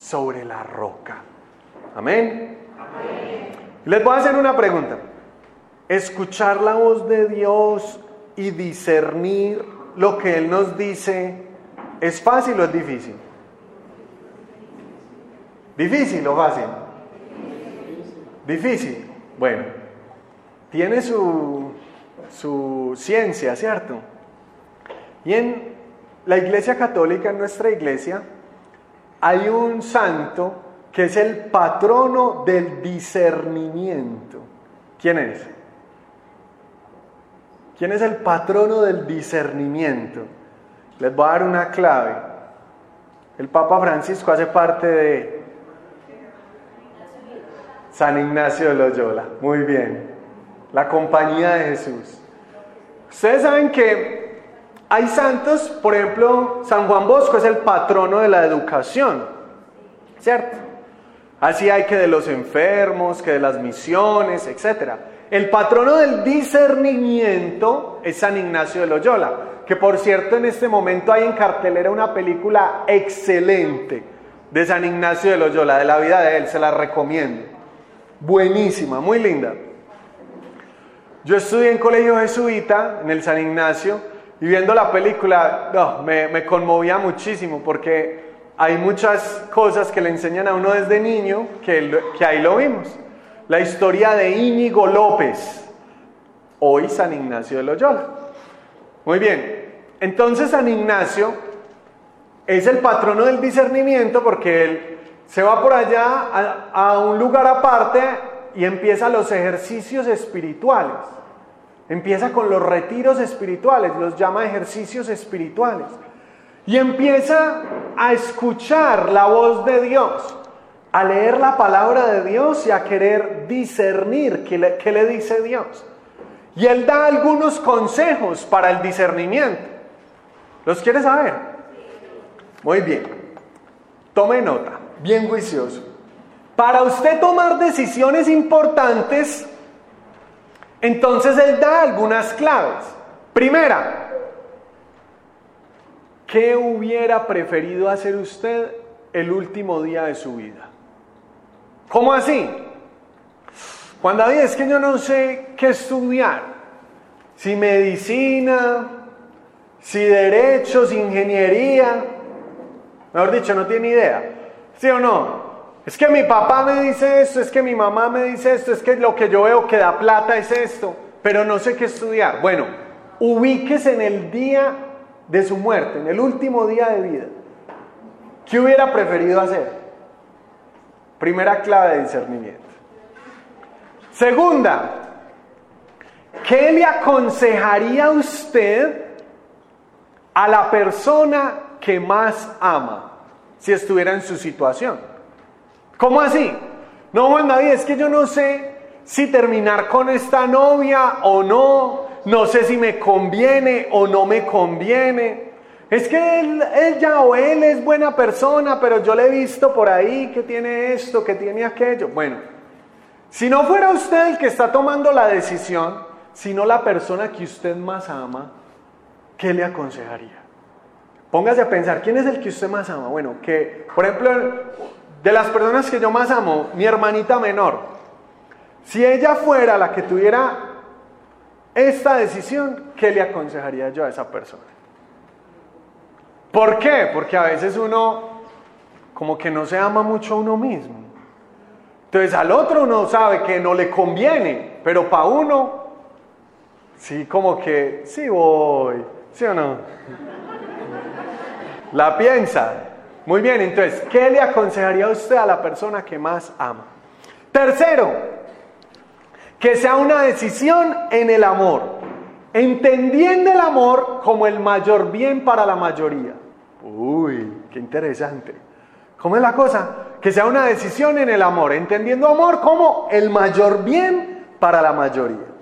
sobre la roca. Amén. Les voy a hacer una pregunta. ¿Escuchar la voz de Dios y discernir lo que Él nos dice es fácil o es difícil? ¿Difícil o fácil? Difícil. Bueno, tiene su ciencia, ¿cierto? Y en la Iglesia Católica, en nuestra iglesia, hay un santo que es el patrono del discernimiento. ¿Quién es? ¿Quién es el patrono del discernimiento? Les voy a dar una clave. El Papa Francisco hace parte de San Ignacio de Loyola. Muy bien. La compañía de Jesús. Ustedes saben que hay santos, por ejemplo, San Juan Bosco es el patrono de la educación, ¿cierto? Así hay que de los enfermos, que de las misiones, etc. El patrono del discernimiento es San Ignacio de Loyola, que por cierto en este momento hay en cartelera una película excelente de San Ignacio de Loyola, de la vida de él, se la recomiendo. Buenísima, muy linda. Yo estudié en colegio jesuita, en el San Ignacio, y viendo la película, me conmovía muchísimo, porque hay muchas cosas que le enseñan a uno desde niño, que ahí lo vimos. La historia de Íñigo López, hoy San Ignacio de Loyola. Muy bien, entonces San Ignacio es el patrono del discernimiento, porque él se va por allá a un lugar aparte y empieza los ejercicios espirituales. Empieza con los retiros espirituales, los llama ejercicios espirituales. Y empieza a escuchar la voz de Dios, a leer la palabra de Dios y a querer discernir qué le dice Dios. Y él da algunos consejos para el discernimiento. ¿Los quiere saber? Muy bien. Tome nota, bien juicioso. Para usted tomar decisiones importantes, entonces él da algunas claves. Primera, ¿qué hubiera preferido hacer usted el último día de su vida? ¿Cómo así? Juan David, es que yo no sé qué estudiar. Si medicina, si derecho, si ingeniería. Mejor dicho, no tiene idea. ¿Sí o no? Es que mi papá me dice esto, es que mi mamá me dice esto, es que lo que yo veo que da plata es esto, pero no sé qué estudiar. Bueno, ubíquese en el día de su muerte, en el último día de vida. ¿Qué hubiera preferido hacer? Primera clave de discernimiento. Segunda, ¿qué le aconsejaría usted a la persona que más ama si estuviera en su situación? ¿Cómo así? No, Juan David, es que yo no sé si terminar con esta novia o no sé si me conviene o no me conviene. Es que ella o él es buena persona, pero yo le he visto por ahí que tiene esto, que tiene aquello. Bueno, si no fuera usted el que está tomando la decisión, sino la persona que usted más ama, ¿qué le aconsejaría? Póngase a pensar, ¿quién es el que usted más ama? Bueno, que, por ejemplo, de las personas que yo más amo, mi hermanita menor, si ella fuera la que tuviera esta decisión, ¿qué le aconsejaría yo a esa persona? ¿Por qué? Porque a veces uno como que no se ama mucho a uno mismo. Entonces al otro uno sabe que no le conviene, pero para uno, sí, como que, sí voy, ¿sí o no? La piensa. Muy bien, entonces, ¿qué le aconsejaría a usted a la persona que más ama? Tercero, que sea una decisión en el amor, entendiendo el amor como el mayor bien para la mayoría. Uy, qué interesante. ¿Cómo es la cosa? Que sea una decisión en el amor, entendiendo amor como el mayor bien para la mayoría.